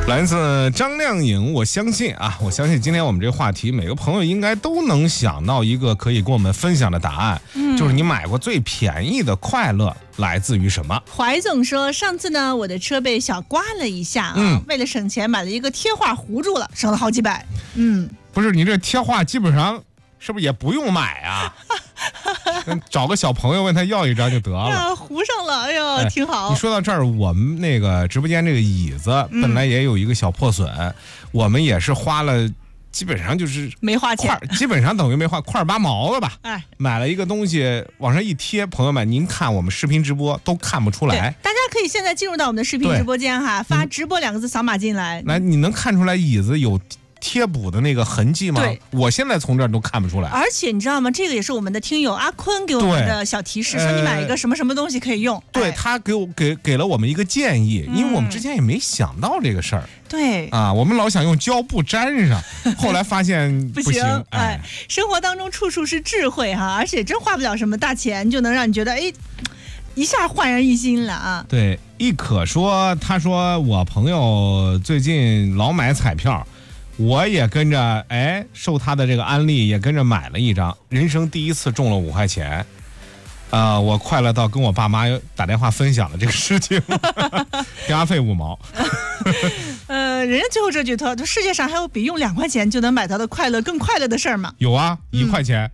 来自张靓颖，我相信今天我们这个话题，每个朋友应该都能想到一个可以跟我们分享的答案，就是你买过最便宜的快乐来自于什么？ 怀总说，上次呢，我的车被小刮了一下啊，为了省钱买了一个贴画糊住了，省了好几百。 不是，你这贴画基本上是不是也不用买啊？找个小朋友问他要一张就得了， 糊上了，哎呀，挺好。 你说到这儿，我们那个直播间这个椅子本来也有一个小破损，我们也是花了，基本上就是没花钱， 基本上等于没花，8毛了吧？买了一个东西往上一贴，朋友们，您看我们视频直播都看不出来。 大家可以现在进入到我们的视频直播间哈，发直播2个字扫码进来。 来，你能看出来椅子有贴补的那个痕迹吗？ 对， 我现在从这儿都看不出来。 而且你知道吗？这个也是我们的听友阿坤给我们的小提示，说你买一个什么什么东西可以用。 对，他给了我们一个建议，因为我们之前也没想到这个事儿。 对啊，我们老想用胶布粘上，后来发现不行。 生活当中处处是智慧哈，而且真花不了什么大钱，就能让你觉得一下焕然一新了啊。 对，亦可说，他说我朋友最近老买彩票。我也跟着受他的这个安利，也跟着买了一张，人生第一次中了5块钱，我快乐到跟我爸妈打电话分享了这个事情，电话费5毛。 人家最后这句说，世界上还有比用2块钱就能买到的快乐更快乐的事儿吗？ 有啊，1块钱。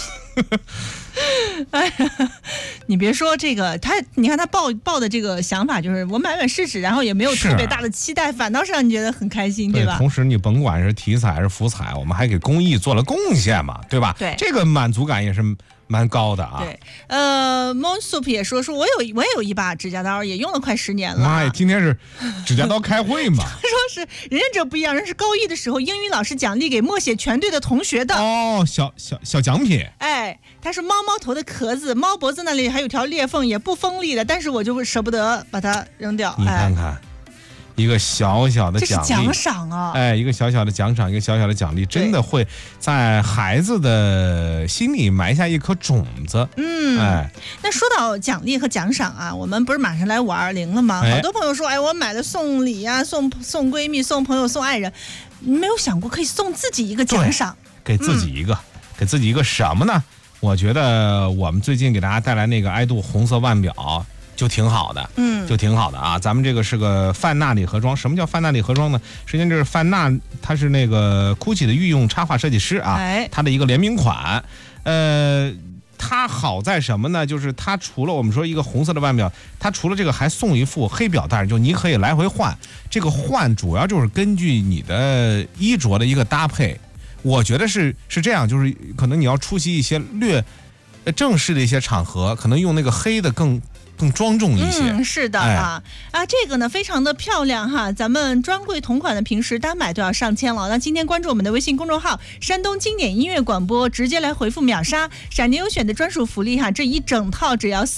你别说这个，你看他抱的这个想法就是我买试试，然后也没有特别大的期待，反倒是让你觉得很开心，对吧？ 同时你甭管是体彩还是福彩，我们还给公益做了贡献嘛，对吧？ 对， 这个满足感也是蛮高的啊。 对，Monsoup 也说我也有一把指甲刀，也用了快10年了。 妈呀，今天是指甲刀开会嘛？ 他说是人家这不一样，人是高1的时候英语老师奖励给默写全对的同学的。 哦，小奖品。 他说猫头的壳子，猫脖子那里还有条裂缝，也不锋利的，但是我就舍不得把它扔掉。 你看看。一个小小的奖励， 这是奖赏啊！ 一个小小的奖赏，一个小小的奖励，真的会在孩子的心里埋下一颗种子。 那说到奖励和奖赏啊，我们不是马上来520了吗？好多朋友说，我买了送礼啊，送闺蜜、送朋友、送爱人，你没有想过可以送自己一个奖赏？ 给自己一个，给自己一个什么呢？我觉得我们最近给大家带来那个爱度红色腕表。就挺好的，就挺好的啊！咱们这个是个范纳礼盒装。什么叫范纳礼盒装呢？实际上就是范纳，他是那个 GUCCI 的御用插画设计师啊，他的一个联名款。它好在什么呢？就是它除了我们说一个红色的腕表，它除了这个还送一副黑表带，就你可以来回换。这个换主要就是根据你的衣着的一个搭配。我觉得是这样，就是可能你要出席一些略正式的一些场合，可能用那个黑的更庄重一些。 是的这个呢非常的漂亮哈，咱们专柜同款的平时单买都要上千了。那今天关注我们的微信公众号山东经典音乐广播，直接来回复秒杀闪电优选的专属福利哈，这一整套只要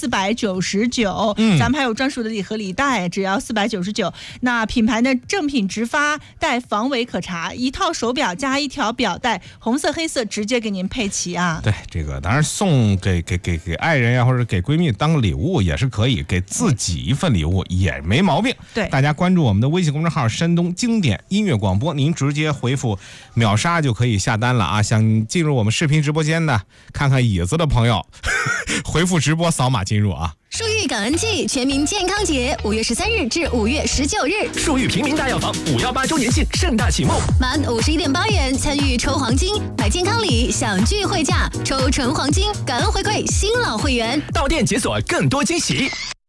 499，咱们还有专属的礼盒礼袋，只要499。那品牌的正品直发带防伪可查，一套手表加一条表带，红色黑色直接给您配齐啊。 对，这个当然送给爱人呀，或者给闺蜜当礼物也是可以，给自己一份礼物也没毛病。 对， 大家关注我们的微信公众号山东经典音乐广播，您直接回复秒杀就可以下单了啊！想进入我们视频直播间的看看椅子的朋友回复直播扫码进入啊。 树玉感恩季全民健康节5月13日至5月19日， 树玉平民大药房518周年庆盛大启幕， 满51.8元参与抽黄金，买健康礼享聚会价，抽纯黄金，感恩回馈新老会员， 到店解锁更多惊喜。